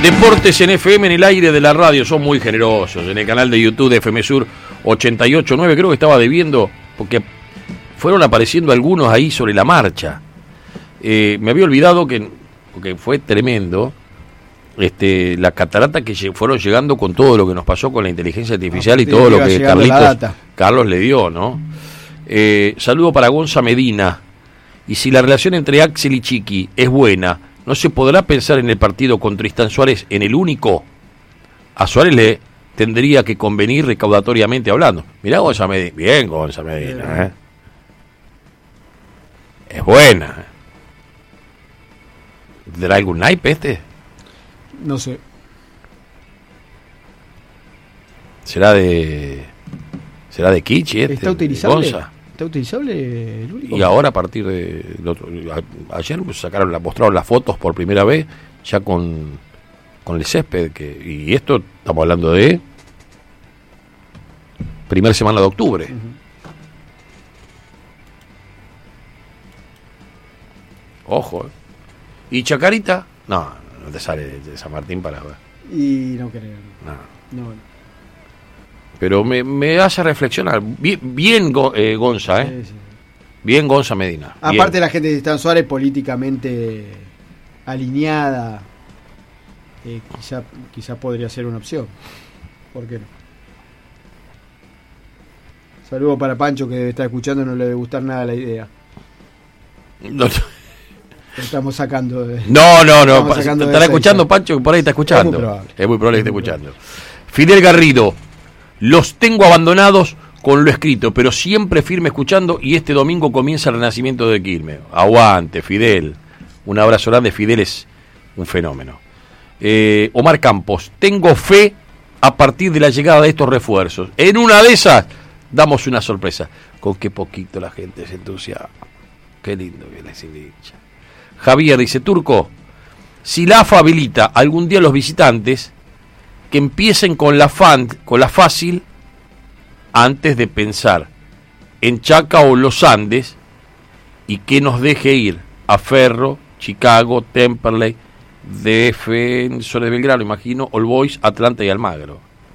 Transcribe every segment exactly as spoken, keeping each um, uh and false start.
Deportes en F M, en el aire de la radio, son muy generosos. En el canal de YouTube de F M Sur ochenta y ocho punto nueve, creo que estaba debiendo, porque fueron apareciendo algunos ahí sobre la marcha. Eh, me había olvidado que, porque fue tremendo, este, la catarata que fueron llegando con todo lo que nos pasó con la inteligencia artificial y todo lo que Carlitos, Carlos le dio, ¿no? Eh, saludo para Gonza Medina. Y si la relación entre Axel y Chiqui es buena, ¿no se podrá pensar en el partido con Tristán Suárez en el único? A Suárez le tendría que convenir recaudatoriamente hablando. Mirá Gonza Medina. Bien, Gonza Medina. ¿eh? Es buena. ¿Tendrá algún naipe este? No sé. ¿ ¿Será de será de Kichi este? ¿Está utilizable? Gonza. ¿Está utilizable el único? Y ahora a partir de otro, a, ayer sacaron, la, mostraron las fotos por primera vez ya con, con el césped que, y esto estamos hablando de primera semana de octubre. Uh-huh. Ojo. ¿eh? ¿Y Chacarita? No, no te sale de San Martín para ver. Y no creo. No. No, no. Pero me, me hace reflexionar. Bien, bien eh, Gonza, ¿eh? Sí, sí. Bien Gonza Medina. Aparte bien. La gente de Tristán Suárez políticamente alineada, eh, quizá, quizá podría ser una opción. ¿Por qué no? Saludo para Pancho, que debe estar escuchando, no le debe gustar nada la idea. No. Lo estamos sacando de... No, no, no. Pa- estará escuchando Pancho, que por ahí está escuchando. Es muy probable. Es muy probable que esté escuchando. Fidel Garrido. Los tengo abandonados con lo escrito, pero siempre firme escuchando, y este domingo comienza el renacimiento de Quilmes. Aguante, Fidel. Un abrazo grande, Fidel es un fenómeno. Eh, Omar Campos, tengo fe a partir de la llegada de estos refuerzos. En una de esas damos una sorpresa. Con qué poquito la gente se entusiasma. Qué lindo que les hincha. Javier dice, Turco, si la A F A habilita algún día a los visitantes, que empiecen con la fan, con la fácil, antes de pensar en Chaca o los Andes, y que nos deje ir a Ferro, Chicago, Temperley, Defensor de Belgrano, imagino, All Boys, Atlanta y Almagro.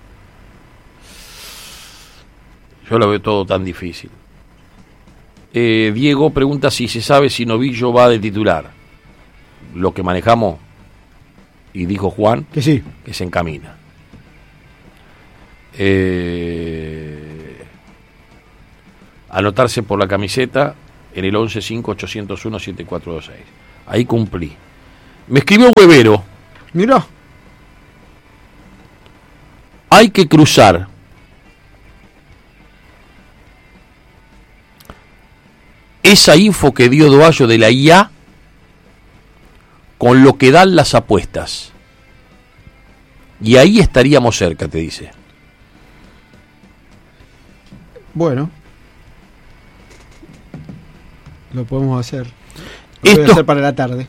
Yo lo veo todo tan difícil. Eh, Diego pregunta si se sabe si Novillo va de titular. Lo que manejamos, y dijo Juan, que sí, que se encamina. Eh, anotarse por la camiseta en el once cinco ocho cero uno siete cuatro dos seis. Ahí cumplí. Me escribió Huevero. Mirá. Hay que cruzar esa info que dio Doallo de la I A con lo que dan las apuestas. Y ahí estaríamos cerca, te dice. Bueno, lo podemos hacer. Lo Esto, voy a hacer para la tarde.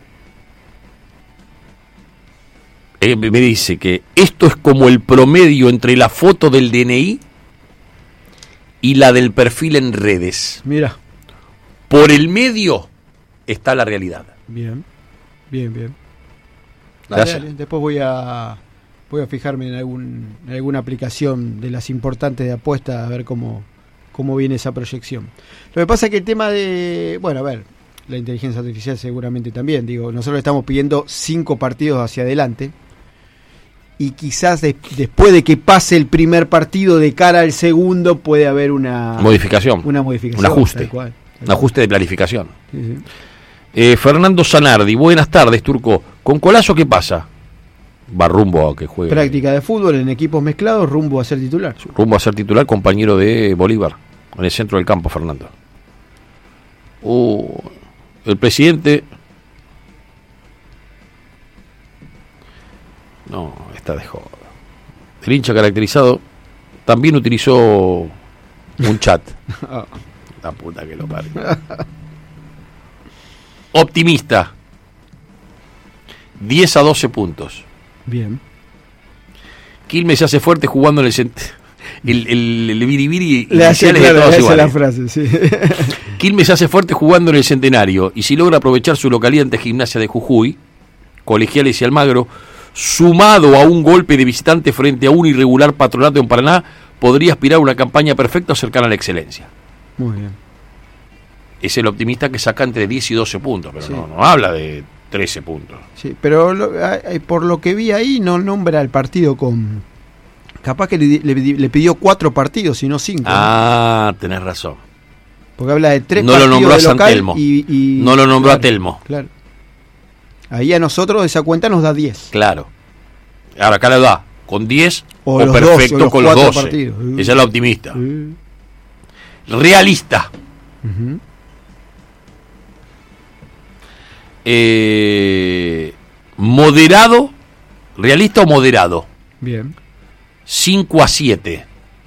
Eh, me dice que esto es como el promedio entre la foto del D N I y la del perfil en redes. Mira. Por el medio está la realidad. Bien, bien, bien. Gracias. Dale, dale. Después voy a voy a fijarme en algún en alguna aplicación de las importantes de apuesta a ver cómo cómo viene esa proyección. Lo que pasa es que el tema de, bueno, a ver, la inteligencia artificial seguramente también, digo, nosotros estamos pidiendo cinco partidos hacia adelante y quizás de, después de que pase el primer partido de cara al segundo puede haber una modificación, una modificación, un ajuste, tal cual, tal un ajuste de planificación. Sí, sí. Eh, Fernando Zanardi, buenas tardes, Turco. ¿Con Colazo qué pasa? Va rumbo a que juegue. Práctica de fútbol en equipos mezclados, rumbo a ser titular. Rumbo a ser titular, compañero de Bolívar, en el centro del campo, Fernando. Uh, el presidente... No, está de joda. El hincha caracterizado también utilizó un chat. La puta que lo parió. Optimista. diez a doce puntos. Bien. Quilmes se hace fuerte jugando en el cent... el, el, el biribiri le hace, iniciales claro, de todos le hace iguales. la frase, sí. Quilmes se hace fuerte jugando en el Centenario y si logra aprovechar su localidad ante Gimnasia de Jujuy, Colegiales y Almagro, sumado a un golpe de visitante frente a un irregular Patronato en Paraná, podría aspirar a una campaña perfecta cercana a la excelencia. Muy bien. Es el optimista que saca entre diez y doce puntos, pero sí. no, no habla de trece puntos. Sí, pero lo, por lo que vi ahí no nombra el partido con... Capaz que le, le, le pidió cuatro partidos y no cinco. Ah, ¿no? Tenés razón. Porque habla de tres no partidos lo nombró a de local San Telmo. Y, y, no lo nombró claro, a Telmo. Claro. Ahí a nosotros esa cuenta nos da diez. Claro. Ahora acá le da con diez o, o perfecto doce, o con los doce. Partidos. Uh. Esa es la optimista. Uh. Realista. Uh-huh. Eh, moderado. ¿Realista o moderado? Bien. cinco a siete.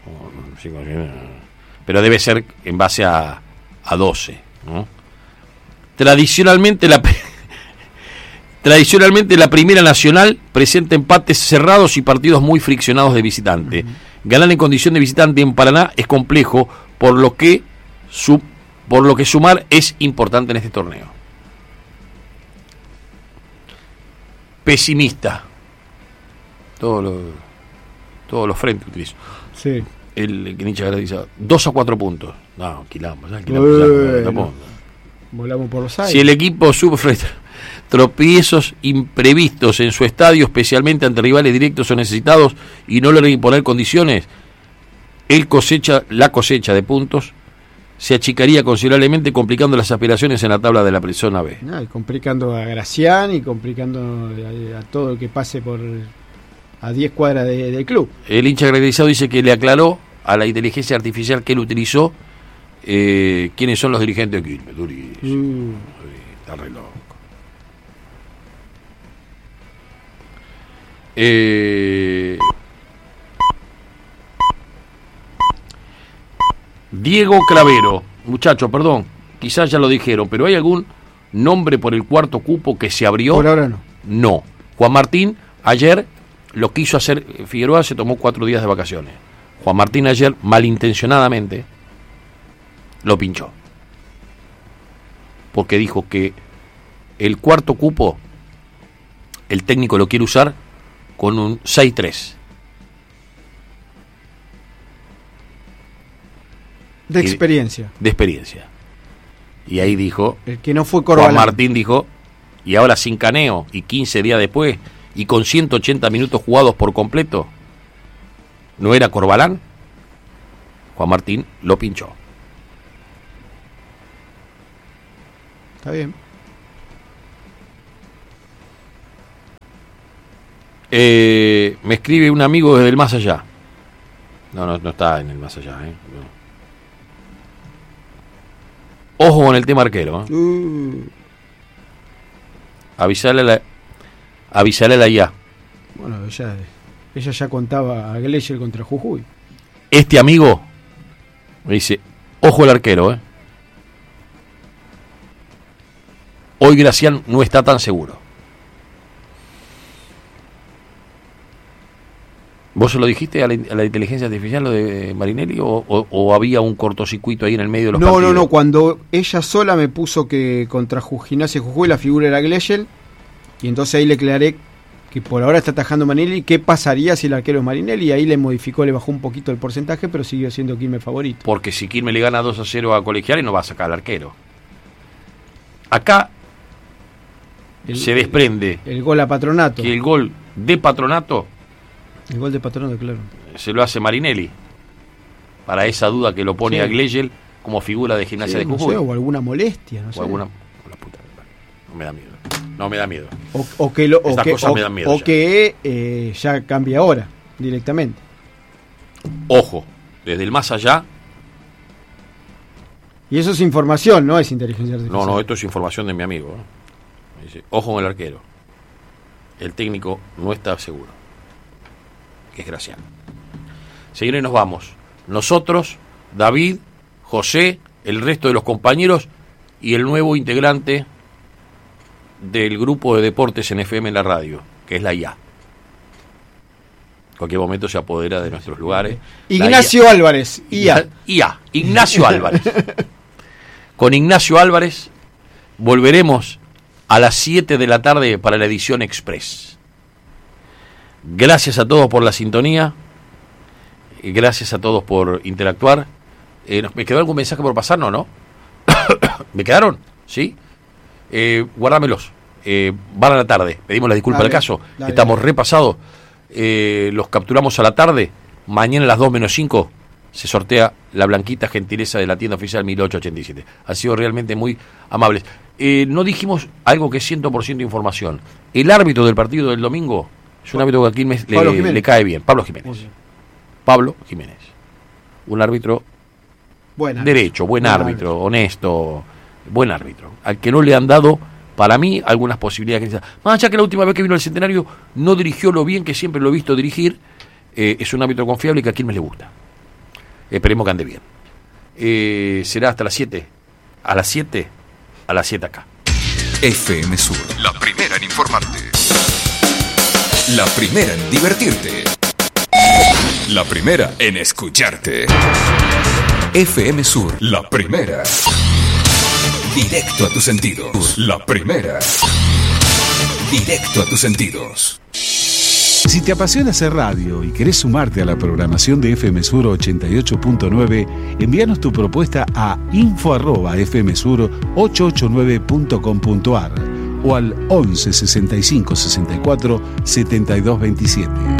Pero debe ser en base a, a doce, ¿no? Tradicionalmente la Tradicionalmente la Primera Nacional presenta empates cerrados y partidos muy friccionados de visitante. Uh-huh. Ganar en condición de visitante en Paraná es complejo, por lo que su, por lo que sumar es importante en este torneo. Pesimista. Todos los todos los frentes utilizo. Sí. El que Nietzsche dice dos a cuatro puntos. No, quilombo, ya, quilombo, Uy, ya, no, no. Volamos por los aires. Si el equipo sufre tropiezos imprevistos en su estadio, especialmente ante rivales directos o necesitados, y no logra imponer condiciones, él cosecha la cosecha de puntos se achicaría considerablemente, complicando las aspiraciones en la tabla de la zona B. No, y complicando a Gracián y complicando a, a todo el que pase por a diez cuadras de, del club. El hincha agradecido dice que le aclaró a la inteligencia artificial que él utilizó eh, quiénes son los dirigentes de Quilmes. Durísimo. Uh. Está re loco. Eh, Diego Cravero, muchacho, perdón, quizás ya lo dijeron, pero ¿hay algún nombre por el cuarto cupo que se abrió? Por ahora no. No. Juan Martín ayer lo quiso hacer, Figueroa se tomó cuatro días de vacaciones. Juan Martín ayer, malintencionadamente, lo pinchó. Porque dijo que el cuarto cupo, el técnico lo quiere usar con un seis tres. De experiencia. De experiencia. Y ahí dijo... El que no fue Corbalán. Juan Martín dijo, y ahora sin Caneo, y quince días después, y con ciento ochenta minutos jugados por completo, ¿no era Corbalán? Juan Martín lo pinchó. Está bien. Eh, me escribe un amigo desde el más allá. No, no, no está en el más allá, ¿eh? No. Ojo con el tema arquero, ¿eh? Uh. Avisale a la, avisale a la I A. Bueno, ella, ella ya contaba a Gleiser contra Jujuy. Este amigo me dice, ojo el arquero, ¿eh? Hoy Gracián no está tan seguro. ¿Vos se lo dijiste a la, a la inteligencia artificial, lo de Marinelli, o, o, o había un cortocircuito ahí en el medio de los no, partidos? No, no, no, cuando ella sola me puso que contra Gimnasia Jujuy la figura era Gleiser, y entonces ahí le aclaré que por ahora está atajando Marinelli, ¿qué pasaría si el arquero es Marinelli? Y ahí le modificó, le bajó un poquito el porcentaje, pero siguió siendo Quilmes favorito. Porque si Quilmes le gana dos a cero a Colegiales, no va a sacar al arquero. Acá el, se desprende el, el gol a Patronato. Que el gol de Patronato... El gol de Patronato, claro. Se lo hace Marinelli. Para esa duda que lo pone sí. a Gleiser como figura de Gimnasia sí, de Jujuy. No sé, o alguna molestia, no o sé. Alguna, la puta, no me da miedo. No me da miedo. O, o que, lo, o Estas que, cosas o, me dan miedo. O ya. que eh, ya cambia ahora, directamente. Ojo, desde el más allá. Y eso es información, no es inteligencia artificial. No, no, esto es información de mi amigo. ¿eh? Dice, ojo con el arquero. El técnico no está seguro. Que es Gracián. Señores, nos vamos. Nosotros, David, José, el resto de los compañeros y el nuevo integrante del grupo de deportes en F M en la radio, que es la I A. En cualquier momento se apodera de nuestros lugares. Ignacio I A. Álvarez, I A. I A, Ignacio Álvarez. Con Ignacio Álvarez volveremos a las siete de la tarde para la edición Express. Gracias a todos por la sintonía. Gracias a todos por interactuar. Eh, ¿Me quedó algún mensaje por pasar? No, ¿no? ¿Me quedaron? ¿Sí? Eh, guárdamelos. Eh, van a la tarde. Pedimos la disculpa al caso. Dale, Estamos dale. repasados. Eh, los capturamos a la tarde. Mañana a las dos menos cinco se sortea la blanquita gentileza de la tienda oficial mil ochocientos ochenta y siete. Ha sido realmente muy amables. Eh, no dijimos algo que es cien por ciento información. El árbitro del partido del domingo es un árbitro que aquí me, le, le cae bien. Pablo Jiménez. Pablo Jiménez. Un árbitro buen derecho, buen, buen árbitro, árbitro, honesto, buen árbitro. Al que no le han dado, para mí, algunas posibilidades. Más allá que la última vez que vino al Centenario no dirigió lo bien que siempre lo he visto dirigir, eh, es un árbitro confiable y que a Quilmes le gusta. Esperemos que ande bien. Eh, será hasta las siete. A las siete, a las siete acá. F M Sur, la primera en informarte. La primera en divertirte. La primera en escucharte. F M Sur, la primera. Directo a tus sentidos. La primera. Directo a tus sentidos. Si te apasiona hacer radio y querés sumarte a la programación de F M Sur ochenta y ocho punto nueve, envíanos tu propuesta a info arroba f m sur ochocientos ochenta y nueve punto com punto a r o al once sesenta y cinco sesenta y cuatro setenta y dos veintisiete.